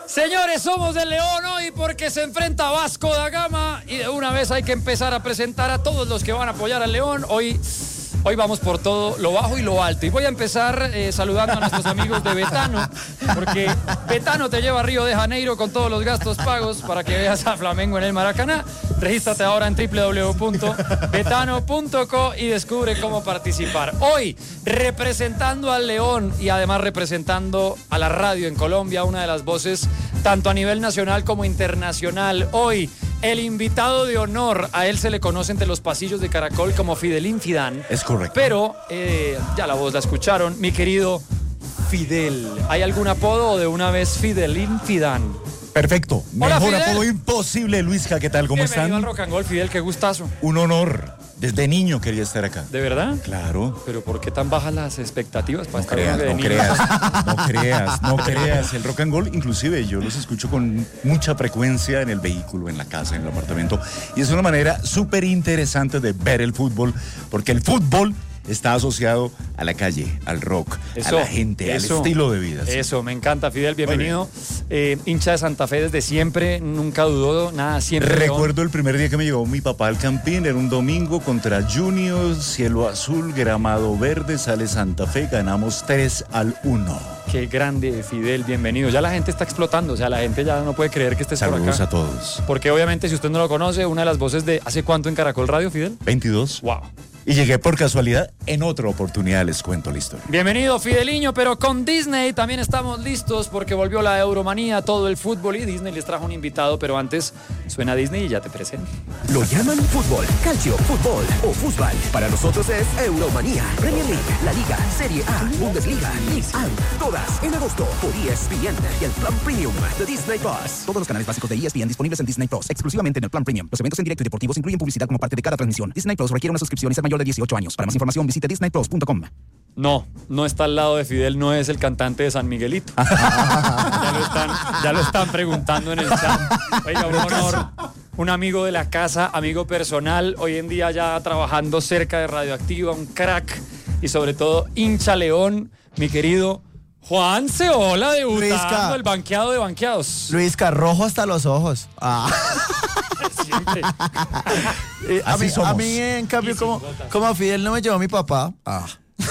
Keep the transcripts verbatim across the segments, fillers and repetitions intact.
Señores, somos del León hoy porque se enfrenta a Vasco da Gama y de una vez hay que empezar a presentar a todos los que van a apoyar al León. Hoy, hoy vamos por todo lo bajo y lo alto. Y voy a empezar eh, saludando a nuestros amigos de Betano, porque Betano te lleva a Río de Janeiro con todos los gastos pagos para que veas a Flamengo en el Maracaná. Regístrate ahora en doble u doble u doble u punto betano punto co y descubre cómo participar. Hoy, representando al León y además representando a la radio en Colombia, una de las voces tanto a nivel nacional como internacional. Hoy, el invitado de honor, a él se le conoce entre los pasillos de Caracol como Fidelín Fidán. Es correcto. Pero eh, ya la voz la escucharon, mi querido Fidel. ¿Hay algún apodo o de una vez Fidelín Fidán? Perfecto. Hola, Mejor Fidel. apodo imposible, Luisca. ¿Qué tal? ¿Cómo Bienvenido están? al Rock and Roll, Fidel, qué gustazo. Un honor. Desde niño quería estar acá. ¿De verdad? Claro. ¿Pero por qué tan bajas las expectativas para No estar creas, de no niño? creas, no creas, no creas. El rock and roll, inclusive yo los escucho con mucha frecuencia en el vehículo, en la casa, en el apartamento. Y es una manera súper interesante de ver el fútbol, porque el fútbol está asociado a la calle, al rock, Eso, a la gente, eso, al estilo de vida. ¿Sí? Eso, me encanta, Fidel, bienvenido. Eh, hincha de Santa Fe desde siempre, nunca dudó, nada, siempre. Recuerdo el primer día que me llevó mi papá al Campín, era un domingo contra Junior, cielo azul, gramado verde, sale Santa Fe, ganamos tres al uno. Qué grande, Fidel, bienvenido. Ya la gente está explotando, o sea, la gente ya no puede creer que estés por Saludos acá. a todos. Porque obviamente, si usted no lo conoce, una de las voces de ¿hace cuánto en Caracol Radio, Fidel? veintidós. Wow. Y llegué por casualidad, en otra oportunidad les cuento la historia. Bienvenido, Fideliño, pero con Disney también estamos listos porque volvió la Euromanía, todo el fútbol y Disney les trajo un invitado, pero antes suena Disney y ya te presento. Lo llaman fútbol, calcio, fútbol o fútbol. Para nosotros es Euromanía, Premier League, La Liga, Serie A, Bundesliga, Ligue uno, todas en agosto por E S P N y el plan premium de Disney Plus. Todos los canales básicos de E S P N disponibles en Disney Plus, exclusivamente en el plan premium. Los eventos en directo y deportivos incluyen publicidad como parte de cada transmisión. Disney Plus requiere una suscripción y ser mayor de dieciocho años. Para más información visite disney plus punto com. No, no está al lado de Fidel, no es el cantante de San Miguelito. ya, lo están, ya lo están preguntando en el chat. Oiga, un honor, un amigo de la casa, amigo personal, hoy en día ya trabajando cerca de Radioactiva, un crack y sobre todo hincha León, mi querido Juan Ceola, debutando Luisca. el banqueado de banqueados. Luisca, rojo hasta los ojos. Ah. Siempre. Eh, a, Así mí, somos. a mí, en cambio, Y sin como, gotas. como a Fidel no me llevó mi papá. Ah.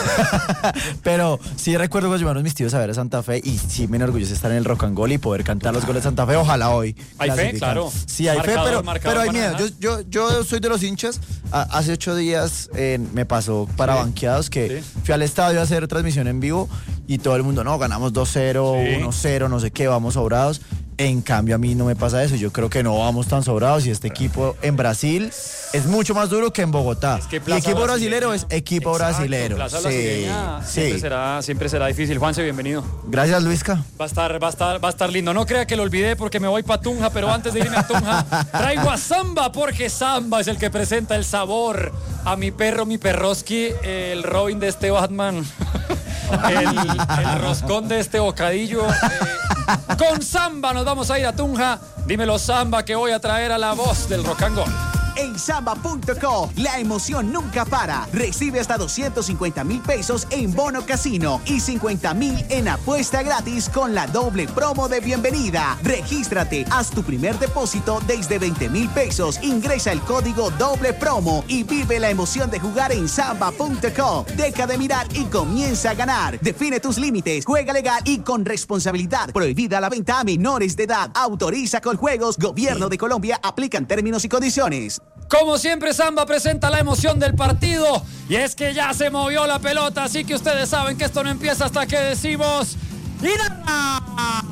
Pero sí recuerdo cuando llevaron mis tíos a ver a Santa Fe y sí me enorgullece estar en el Rock and Roll y poder cantar los goles de Santa Fe. Ojalá hoy. Hay fe, clasificar. claro. Sí, hay Marcador, fe, pero, marcador pero hay para miedo. ganar. Yo, yo, yo soy de los hinchas. A- hace ocho días eh, me pasó para Sí. banqueados que Sí. fui al estadio a hacer transmisión en vivo y todo el mundo, no, ganamos dos cero, Sí. uno cero, no sé qué, vamos sobrados. En cambio, a mí no me pasa eso. Yo creo que no vamos tan sobrados y este equipo en Brasil es mucho más duro que en Bogotá. Es que y Plaza equipo Brasileña- brasilero es equipo Exacto, brasilero. Plaza Sí, Brasileña siempre, sí. será, siempre será difícil. Juanse, bienvenido. Gracias, Luisca. Va a estar, va a estar, va a estar lindo. No crea que lo olvidé porque me voy para Tunja, pero antes de irme a Tunja, traigo a Samba porque Samba es el que presenta el sabor a mi perro, mi perroski, el Robin de este Batman, el, el roscón de este bocadillo. Eh, con Samba nos vamos a ir a Tunja. Dímelo, Samba, que voy a traer a la voz del rock and roll. En samba punto co, la emoción nunca para. Recibe hasta doscientos cincuenta mil pesos en bono casino y cincuenta mil en apuesta gratis con la doble promo de bienvenida. Regístrate, haz tu primer depósito desde veinte mil pesos, ingresa el código doble promo y vive la emoción de jugar en samba punto co. Deja de mirar y comienza a ganar. Define tus límites, juega legal y con responsabilidad. Prohibida la venta a menores de edad. Autoriza con juegos. Gobierno de Colombia. Aplican términos y condiciones. Como siempre, Samba presenta la emoción del partido. Y es que ya se movió la pelota, así que ustedes saben que esto no empieza hasta que decimos... ¡Ira!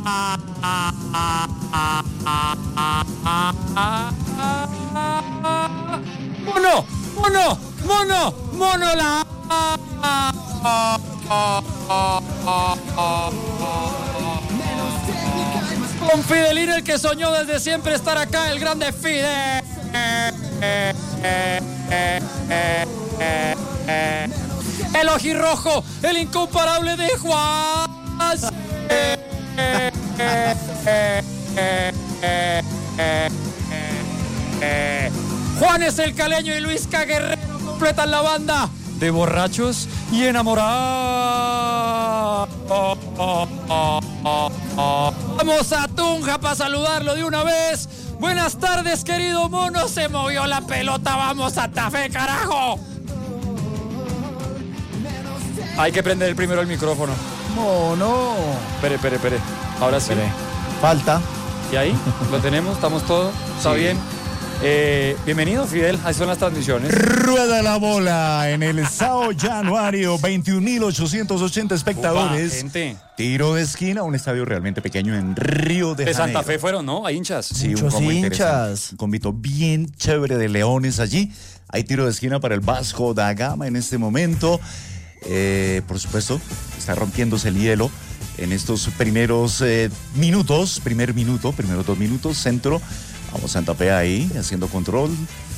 ¡Mono! ¡Mono! ¡Mono! ¡Mono la! Con Fidelín, el que soñó desde siempre estar acá, el grande Fidel. El ojirrojo, el incomparable de Juan. Juan es el caleño y Luis Guerrero completan la banda de borrachos y enamorados. Vamos a Tunja para saludarlo de una vez. Buenas tardes, querido mono. Se movió la pelota. Vamos, Santa Fe, carajo. Hay que prender primero el micrófono. Mono. Espere, espere, espere. Ahora sí. Espere. Falta. ¿Y ahí? ¿Lo tenemos? ¿Estamos todos? ¿Está Sí. bien? Eh, bienvenido, Fidel. Ahí son las transmisiones. Rueda la bola en el Sao Januario, veintiún mil ochocientos ochenta espectadores. Upa, gente. Tiro de esquina, un estadio realmente pequeño en Río de, De Janeiro. Santa Fe fueron, ¿no? Hay hinchas. Sí, Muchos un combo hinchas. interesante. Un combito bien chévere de leones allí. Hay tiro de esquina para el Vasco da Gama en este momento. Eh, por supuesto, está rompiéndose el hielo en estos primeros eh, minutos. Primer minuto, primeros dos minutos, centro. Vamos, Santa Fe ahí, haciendo control.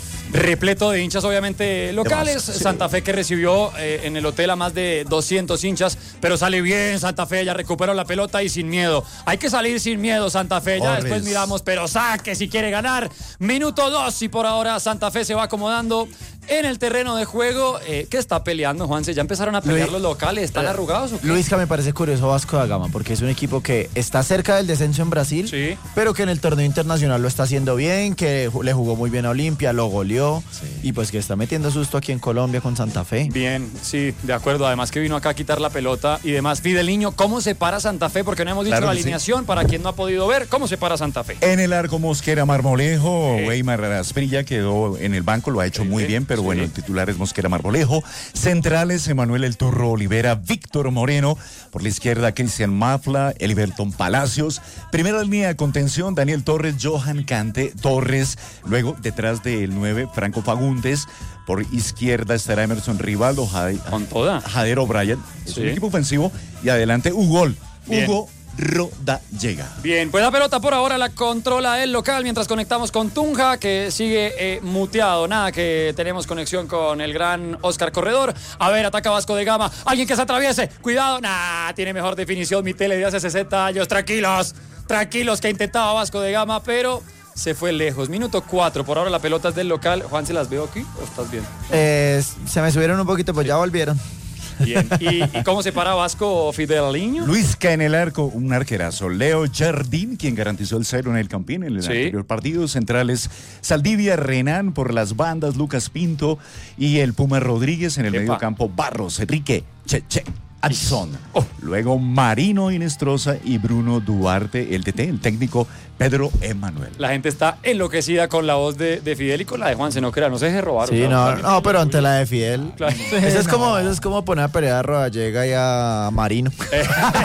Repleto de hinchas, obviamente, locales. Demás, sí. Santa Fe que recibió eh, en el hotel a más de doscientos hinchas, pero sale bien Santa Fe, ya recuperó la pelota y sin miedo. Hay que salir sin miedo, Santa Fe, ya Torres. después miramos, pero saque si quiere ganar. Minuto dos y por ahora Santa Fe se va acomodando en el terreno de juego. Eh, ¿Qué está peleando, Juanse? ¿Ya empezaron a pelear Luis- los locales? ¿Están arrugados o qué? Luisca, me parece curioso Vasco da Gama, porque es un equipo que está cerca del descenso en Brasil, Sí. pero que en el torneo internacional lo está haciendo bien, que ju- le jugó muy bien a Olimpia, lo goleó, y pues que está metiendo susto aquí en Colombia con Santa Fe. Bien, sí, de acuerdo. Además que vino acá a quitar la pelota y demás. Fidel Niño, ¿cómo se para Santa Fe? Porque no hemos dicho Claro la que sí. alineación para quien no ha podido ver. ¿Cómo se para Santa Fe? En el arco Mosquera Marmolejo, Sí. Weimar Asprilla quedó en el banco, lo ha hecho Sí, muy bien, pero sí. bueno, el titular es Mosquera Marmolejo. Centrales, Emanuel El Turro Olivera, Víctor Moreno. Por la izquierda, Cristian Mafla, Eliberton Palacios. Primera línea de contención, Daniel Torres, Johan Cante Torres. Luego, detrás del nueve, Franco Fagundes. Por izquierda estará Emerson Rivaldo, Jade- Con toda. Jader O'Brien. Es Sí. un equipo ofensivo. Y adelante, Hugo. Bien. Hugo Rodallega. Bien, pues la pelota por ahora la controla el local mientras conectamos con Tunja, que sigue eh, muteado. Nada, que tenemos conexión con el gran Oscar Corredor. A ver, ataca Vasco de Gama. Alguien que se atraviese. Cuidado. Nah, tiene mejor definición mi tele de hace sesenta años. Tranquilos, tranquilos que intentaba Vasco de Gama, pero se fue lejos. Minuto cuatro. Por ahora la pelota es del local. Juan, ¿se las veo aquí o estás bien? Eh, se me subieron un poquito, pues ya volvieron. Bien. ¿Y, y cómo se para Vasco Fidel Niño? Luisca en el arco, un arquerazo. Leo Jardín, quien garantizó el cero en el Campín en el Sí. anterior partido. Centrales, Saldivia, Renan por las bandas, Lucas Pinto y el Puma Rodríguez en el Epa. medio campo. Barros, Enrique, Cheche, Adson. Oh. Luego Marino Inestrosa y Bruno Duarte, el T T, el técnico Pedro Emanuel. La gente está enloquecida con la voz de, de Fidel y con la de Juan. Se no crea, no se deje robar. Sí, o sea, no, también- no, pero ante la de Fidel. Claro. Eso es como, eso es como poner a pelear a Rodallega y a Marino. Ey,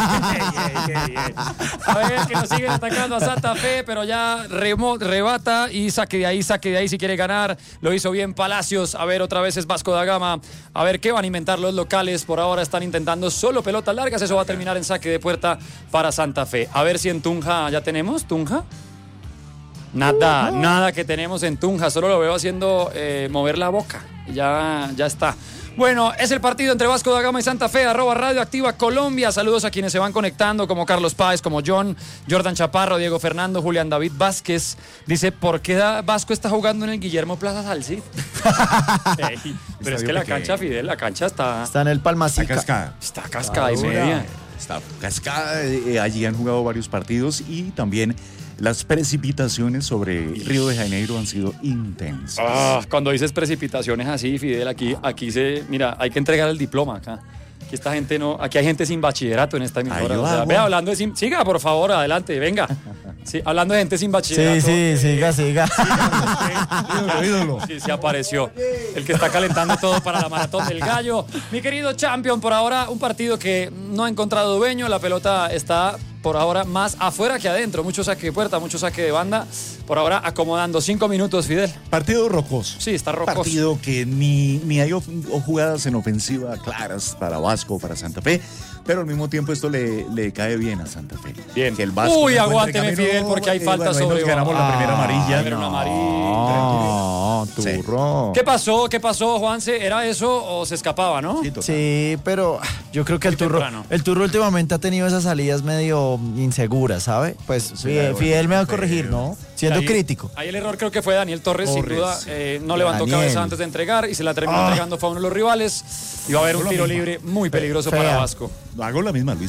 ey, ey, ey. A ver, que nos siguen atacando a Santa Fe, pero ya remo- rebata y saque de ahí, saque de ahí si quiere ganar. Lo hizo bien Palacios. A ver, otra vez es Vasco da Gama. A ver qué van a inventar los locales. Por ahora están intentando solo pelotas largas. Eso va a terminar en saque de puerta para Santa Fe. A ver si en Tunja ya tenemos. ¿Tunja? Nada, nada que tenemos en Tunja. Solo lo veo haciendo eh, mover la boca. Ya, ya está. Bueno, es el partido entre Vasco da Gama y Santa Fe, arroba Radio Activa Colombia. Saludos a quienes se van conectando, como Carlos Páez, como John, Jordan Chaparro, Diego Fernando, Julián David Vázquez. Dice, ¿por qué da- Vasco está jugando en el Guillermo Plaza Salcid? Ey, pero es que la pequeño. cancha, Fidel, la cancha está, Está en el Está Palmacica. cascada. está cascada y Ahora. media. Está cascada. eh, allí han jugado varios partidos y también las precipitaciones sobre Río de Janeiro han sido intensas. Ah, cuando dices precipitaciones así, Fidel, aquí, aquí se, mira, hay que entregar el diploma acá. Aquí esta gente no, aquí hay gente sin bachillerato en esta emisora. Ay, O sea, agua. vea, hablando de sin, siga, por favor, adelante, venga. Sí, hablando de gente sin bachillerato. Sí, sí, eh, siga, siga. Ídolo, ídolo. Sí, se apareció. El que está calentando todo para la maratón del gallo. Mi querido Champion, por ahora un partido que no ha encontrado dueño. La pelota está por ahora más afuera que adentro. Mucho saque de puerta, mucho saque de banda. Por ahora acomodando cinco minutos, Fidel. Partido rocoso. Sí, está rocoso. Partido que ni, ni hay of- o jugadas en ofensiva claras para Vasco, para Santa Fe, pero al mismo tiempo esto le, le cae bien a Santa Fe. Bien. Que el Vasco Uy, no encuentre aguánteme, camino, Fidel, porque hay eh, falta bueno, ahí sobre nos ganamos la primera amarilla. Pero una amarilla. No, Sí. turro. ¿Qué pasó? ¿Qué pasó, Juanse? ¿Era eso o se escapaba, no? Sí, total. Sí, pero ah, yo creo que el Muy turro, temprano. el turro últimamente ha tenido esas salidas medio inseguras, ¿sabe? Pues Sí, Fidel, bueno, Fidel me va a pero- corregir, ¿no? Siendo Ahí- crítico. Ahí el error creo que fue Daniel Torres, sin Torres, duda. sí. eh, no levantó Daniel. cabeza antes de entregar y se la terminó Ah. entregando fue a uno de los rivales. Y va a haber un Lo tiro mismo. libre muy peligroso Fea. para Vasco. Hago la misma, Luisca.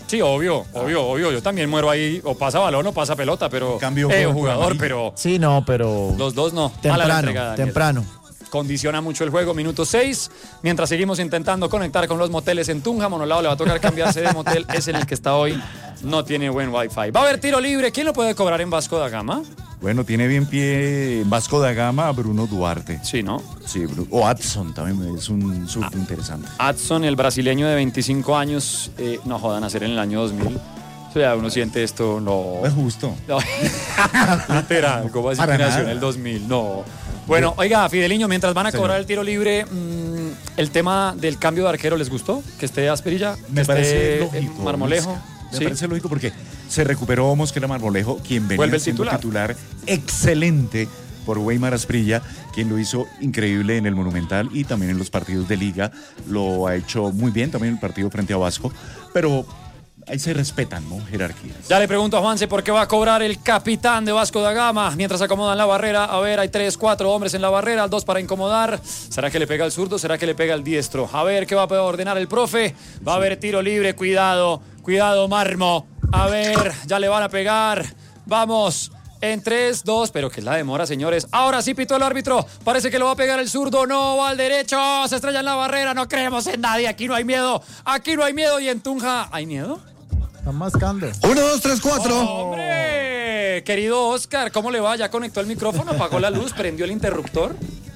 Sí, obvio, obvio, obvio. Yo también muero ahí, o pasa balón o pasa pelota, pero. Cambio eh, por- jugador, por pero. Sí, no, pero Los dos no. Mala la temprano, entrega, Daniel. temprano. Condiciona mucho el juego, minuto seis. Mientras seguimos intentando conectar con los moteles en Tunja, Monolao le va a tocar cambiarse de motel. Es en el que está hoy. No tiene buen wifi. Va a haber tiro libre. ¿Quién lo puede cobrar en Vasco da Gama? Bueno, tiene bien pie Vasco da Gama a Bruno Duarte. Sí, ¿no? Sí, Bru- o Adson también es un sub interesante. Adson, el brasileño de veinticinco años. Eh, no jodan, nacer en el año dos mil. O sea, uno siente esto, no. Es justo. No. Literal, como así Para que nació en nada. el dos mil, no. Bueno, oiga, Fideliño, mientras van a Señor. cobrar el tiro libre, mmm, ¿el tema del cambio de arquero les gustó? ¿Que esté Asperilla? ¿Que Me parece esté lógico. Marmolejo? Me Sí. parece lógico porque se recuperó Mosquera Marmolejo, quien venía Vuelve el siendo titular. titular. excelente por Weimar Asprilla, quien lo hizo increíble en el Monumental y también en los partidos de Liga. Lo ha hecho muy bien también en el partido frente a Vasco, pero ahí se respetan, ¿no? Jerarquías. Ya le pregunto a Juanse por qué va a cobrar el capitán de Vasco da Gama mientras acomodan la barrera. A ver, hay tres, cuatro hombres en la barrera, dos para incomodar. ¿Será que le pega al zurdo? ¿Será que le pega al diestro? A ver, ¿qué va a poder ordenar el profe? Va a haber tiro libre, cuidado, cuidado, Marmo. A ver, ya le van a pegar. Vamos. En tres, dos, pero que es la demora, señores. Ahora sí pitó el árbitro. Parece que lo va a pegar el zurdo. No, va al derecho. Se estrella en la barrera. No creemos en nadie. Aquí no hay miedo. Aquí no hay miedo. Y en Tunja, ¿hay miedo? Están mascando. Uno, dos, tres, cuatro. ¡Hombre! Querido Oscar, ¿cómo le va? ¿Ya conectó el micrófono? ¿Apagó la luz? ¿Prendió el interruptor?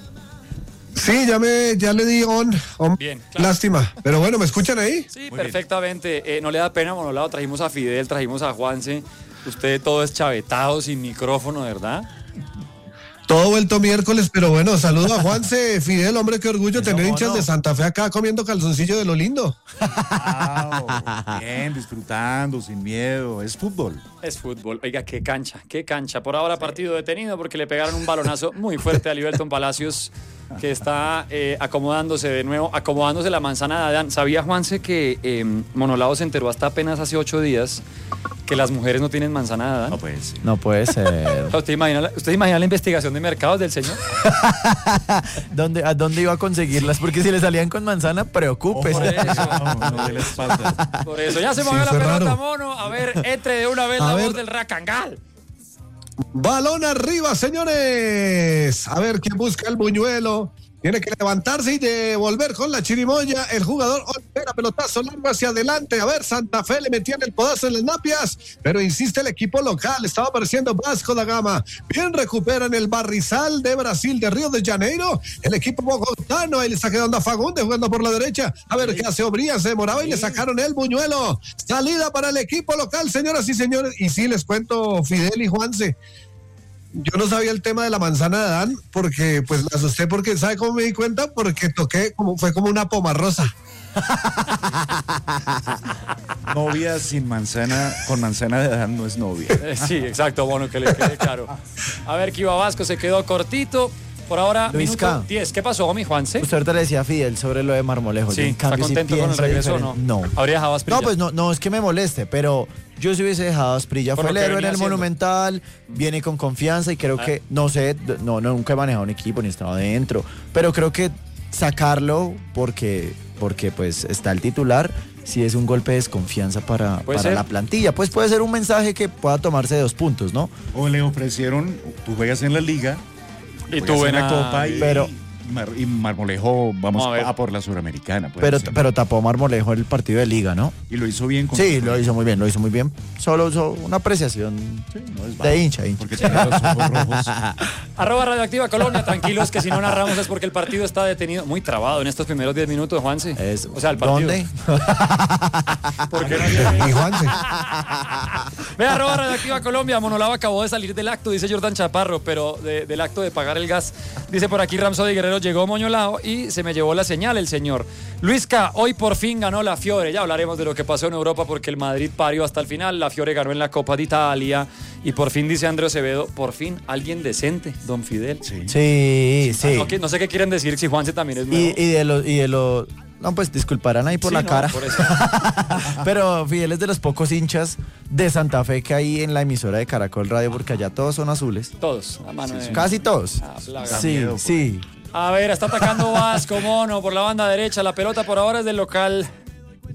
Sí, ya me, ya le di on. on. Bien, claro. Lástima. Pero bueno, ¿me escuchan ahí? Sí, perfectamente. Eh, no le da pena, Monolao. Trajimos a Fidel, trajimos a Juanse. Usted todo es chavetado, sin micrófono, ¿verdad? Todo vuelto miércoles, pero bueno, saludo a Juanse, Fidel, hombre, qué orgullo Eso, tener mono. hinchas de Santa Fe acá comiendo calzoncillo de lo lindo. Wow, bien, disfrutando, sin miedo. Es fútbol. Es fútbol. Oiga, qué cancha, qué cancha. Por ahora partido detenido porque le pegaron un balonazo muy fuerte a Liberton Palacios, que está eh, acomodándose de nuevo, acomodándose la manzana de Adán. ¿Sabía, Juanse, que eh, Monolao se enteró hasta apenas hace ocho días que las mujeres no tienen manzana de Adán? No puede ser. No puede ser. ¿Usted imagina, la, ¿Usted imagina la investigación de mercados del señor? ¿Dónde, ¿A dónde iba a conseguirlas? Porque si le salían con manzana, preocúpese. Por eso. No, no de la espalda. Por eso, ya se Sí, movió la fue pelota, raro. mono. A ver, entre de una vez A la ver. voz del Racangal. Balón arriba, señores. A ver quién busca el buñuelo. Tiene que levantarse y devolver con la chirimoya. El jugador espera pelotazo largo hacia adelante. A ver, Santa Fe le metían el podazo en las napias, pero insiste el equipo local. Estaba apareciendo Vasco da Gama. Bien recuperan el Barrizal de Brasil, de Río de Janeiro. El equipo bogotano, ahí le está quedando a Fagundes jugando por la derecha. A ver qué hace Obría, se demoraba y le sacaron el buñuelo. Salida para el equipo local, señoras y señores. Y sí, les cuento, Fidel y Juanse. Yo no sabía el tema de la manzana de Adán porque pues me asusté porque, ¿sabe cómo me di cuenta? Porque toqué, como fue como una pomarrosa. Novia sin manzana, con manzana de Adán no es novia. Eh, sí, exacto, bueno, que le quede claro. A ver, Kiva Vasco se quedó cortito. Por ahora, Luisca. minuto diez. ¿Qué pasó, mi Juanse? Usted ahorita le decía a Fidel sobre lo de Marmolejo. Sí, Yo, en ¿está cambio, sí contento con el pienso regreso o no? diferente. No. ¿Habría dejado a Asprilla? No, pues no, no es que me moleste, pero yo sí hubiese dejado a Asprilla. Por Fue lo el que héroe en venía el haciendo. Monumental, viene con confianza y creo Ah. que, no sé, no, no, nunca he manejado un equipo ni he estado dentro, pero creo que sacarlo porque, porque pues está el titular, sí es un golpe de desconfianza para, Puede para ser. la plantilla. Pues puede ser un mensaje que pueda tomarse de dos puntos, ¿no? O le ofrecieron, tú juegas en la liga, Y juegas tú en en la Copa y, Pero- y Mar- y Marmolejo, vamos Vamos a ver. a, por la Suramericana. puede Pero, ser. pero tapó Marmolejo el partido de liga, ¿no? y lo hizo bien. Con Sí, lo hizo muy bien, lo hizo muy bien. Solo hizo una apreciación No es de bajo, hincha, hincha. Porque tiene los ojos rojos. Arroba Radioactiva Colombia, tranquilos que si no narramos es porque el partido está detenido, muy trabado en estos primeros diez minutos, Juanse. Es- O sea, el partido. ¿Dónde? ¿Por qué no Y Juanse. Ve arroba Radioactiva Colombia, Monolao acabó de salir del acto, dice Jordan Chaparro, pero de- del acto de pagar el gas. Dice por aquí Ramsody Guerrero, llegó Moñolao y se me llevó la señal el señor. Luisca, hoy por fin ganó la Fiore, ya hablaremos de lo que pasó en Europa porque el Madrid parió hasta el final, la Fiore ganó en la Copa de Italia y por fin, dice Andrés Acevedo, por fin alguien decente, don Fidel. Sí. Sí, Ah, sí. no, que- no sé qué quieren decir si Juanse también es nuevo. Y, y de los, y de los, no, pues disculparán ahí por Sí, la no, cara. por eso. Pero Fidel es de los pocos hinchas de Santa Fe que hay en la emisora de Caracol Radio, porque allá todos son azules. Todos, a mano de- Casi todos. Ah, plaga. Sí, miedo, sí. A ver, está atacando Vasco, mono, por la banda derecha. La pelota por ahora es del local.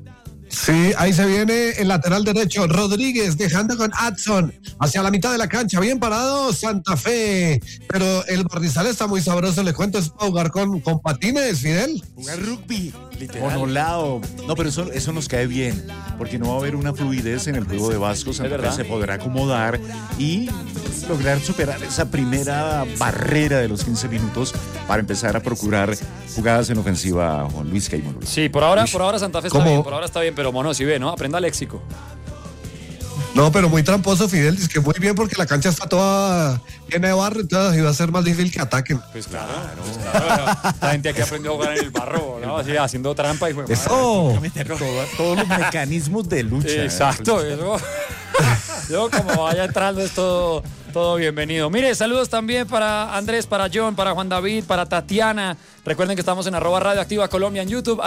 Sí, ahí se viene el lateral derecho, Rodríguez, dejando con Adson hacia la mitad de la cancha, bien parado Santa Fe, pero el Barrizal está muy sabroso, le cuento, es para jugar con, con patines, Fidel. Jugar rugby, monolado. No, pero eso, eso nos cae bien, porque no va a haber una fluidez en el juego de Vasco. Santa Fe se podrá acomodar y lograr superar esa primera barrera de los quince minutos para empezar a procurar jugadas en ofensiva a Juan Luis Caimón. Sí, por ahora, por ahora Santa Fe está ¿Cómo? bien, por ahora está bien, pero Mono, si ve, ¿no? Aprenda léxico. No, pero muy tramposo, Fidel, dice que muy bien porque la cancha está toda llena de barro, entonces iba a ser más difícil que ataquen. Pues claro, pues claro. La gente aquí aprendió a jugar en el barro, ¿no? Así, haciendo trampa y fue. Eso, todos los mecanismos de lucha. Exacto, eso. Yo como vaya entrando es todo, todo bienvenido. Mire, saludos también para Andrés, para John, para Juan David, para Tatiana. Recuerden que estamos en arroba Radio Activa Colombia en YouTube.